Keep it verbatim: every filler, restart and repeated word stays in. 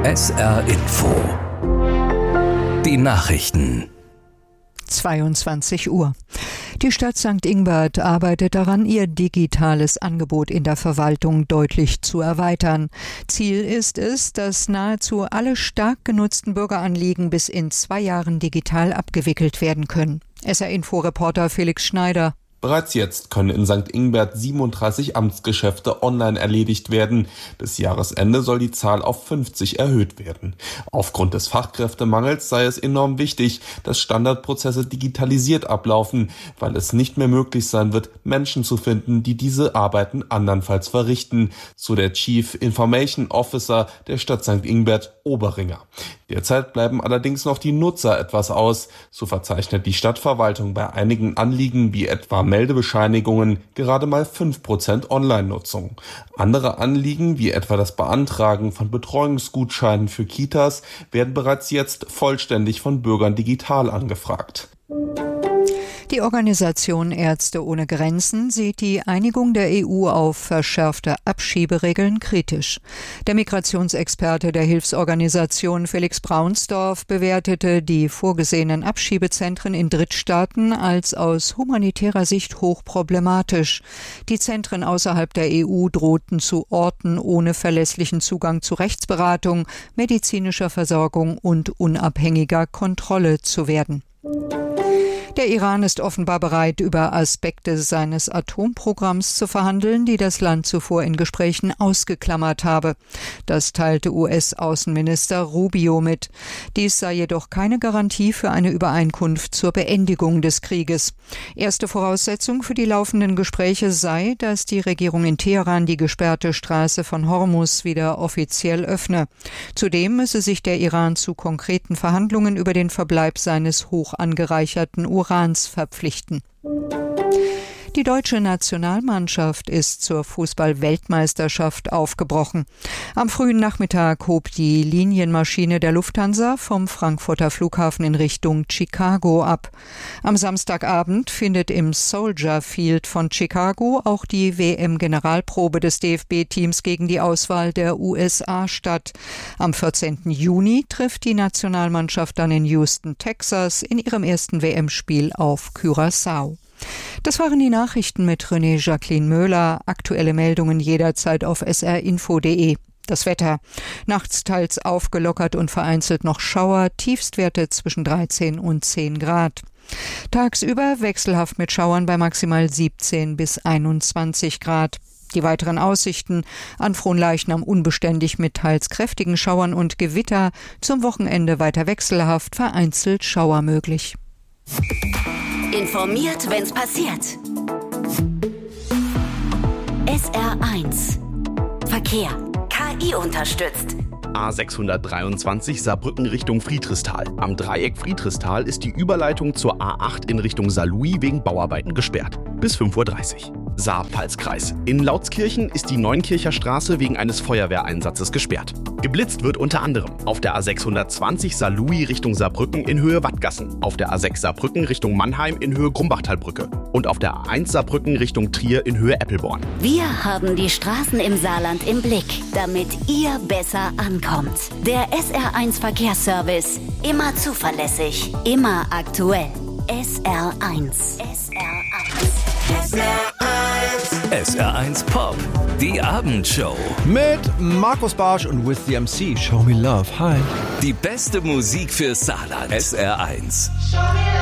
S R Info. Die Nachrichten. zweiundzwanzig Uhr. Die Stadt Sankt Ingbert arbeitet daran, ihr digitales Angebot in der Verwaltung deutlich zu erweitern. Ziel ist es, dass nahezu alle stark genutzten Bürgeranliegen bis in zwei Jahren digital abgewickelt werden können. S R-Info-Reporter Felix Schneider. Bereits jetzt können in Sankt Ingbert siebenunddreißig Amtsgeschäfte online erledigt werden. Bis Jahresende soll die Zahl auf fünfzig erhöht werden. Aufgrund des Fachkräftemangels sei es enorm wichtig, dass Standardprozesse digitalisiert ablaufen, weil es nicht mehr möglich sein wird, Menschen zu finden, die diese Arbeiten andernfalls verrichten, so der Chief Information Officer der Stadt Sankt Ingbert, Oberringer. Derzeit bleiben allerdings noch die Nutzer etwas aus. So verzeichnet die Stadtverwaltung bei einigen Anliegen wie etwa Meldebescheinigungen gerade mal fünf Prozent Online-Nutzung. Andere Anliegen, wie etwa das Beantragen von Betreuungsgutscheinen für Kitas, werden bereits jetzt vollständig von Bürgern digital angefragt. Die Organisation Ärzte ohne Grenzen sieht die Einigung der E U auf verschärfte Abschieberegeln kritisch. Der Migrationsexperte der Hilfsorganisation Felix Braunsdorf bewertete die vorgesehenen Abschiebezentren in Drittstaaten als aus humanitärer Sicht hochproblematisch. Die Zentren außerhalb der E U drohten zu Orten ohne verlässlichen Zugang zu Rechtsberatung, medizinischer Versorgung und unabhängiger Kontrolle zu werden. Der Iran ist offenbar bereit, über Aspekte seines Atomprogramms zu verhandeln, die das Land zuvor in Gesprächen ausgeklammert habe. Das teilte U S-Außenminister Rubio mit. Dies sei jedoch keine Garantie für eine Übereinkunft zur Beendigung des Krieges. Erste Voraussetzung für die laufenden Gespräche sei, dass die Regierung in Teheran die gesperrte Straße von Hormuz wieder offiziell öffne. Zudem müsse sich der Iran zu konkreten Verhandlungen über den Verbleib seines hoch angereicherten Urans Urans verpflichten. Die deutsche Nationalmannschaft ist zur Fußball-Weltmeisterschaft aufgebrochen. Am frühen Nachmittag hob die Linienmaschine der Lufthansa vom Frankfurter Flughafen in Richtung Chicago ab. Am Samstagabend findet im Soldier Field von Chicago auch die W M-Generalprobe des D F B-Teams gegen die Auswahl der U S A statt. Am vierzehnten Juni trifft die Nationalmannschaft dann in Houston, Texas, in ihrem ersten W M-Spiel auf Curaçao. Das waren die Nachrichten mit René Jacqueline Möhler. Aktuelle Meldungen jederzeit auf s r info punkt d e. Das Wetter. Nachts teils aufgelockert und vereinzelt noch Schauer, Tiefstwerte zwischen dreizehn und zehn Grad. Tagsüber wechselhaft mit Schauern bei maximal siebzehn bis einundzwanzig Grad. Die weiteren Aussichten: an Fronleichnam unbeständig mit teils kräftigen Schauern und Gewitter. Zum Wochenende weiter wechselhaft, vereinzelt Schauer möglich. Informiert, wenn's passiert. S R eins Verkehr. K I unterstützt. A sechshundertdreiundzwanzig Saarbrücken Richtung Friedrichsthal. Am Dreieck Friedrichsthal ist die Überleitung zur A acht in Richtung Saarlouis wegen Bauarbeiten gesperrt. Bis fünf Uhr dreißig. Saar-Pfalz-Kreis. In Lautskirchen ist die Neunkircher Straße wegen eines Feuerwehreinsatzes gesperrt. Geblitzt wird unter anderem auf der A sechshundertzwanzig Saarlouis Richtung Saarbrücken in Höhe Wattgassen, auf der A sechs Saarbrücken Richtung Mannheim in Höhe Grumbachtalbrücke und auf der A eins Saarbrücken Richtung Trier in Höhe Eppelborn. Wir haben die Straßen im Saarland im Blick, damit ihr besser ankommt. Der S R eins Verkehrsservice. Immer zuverlässig, immer aktuell. S R eins. S R eins. S R eins. S R eins Pop. Die Abendshow. Mit Markus Barsch und With the M C. Show me love. Hi. Die beste Musik für Saarland. S R eins. Show me love.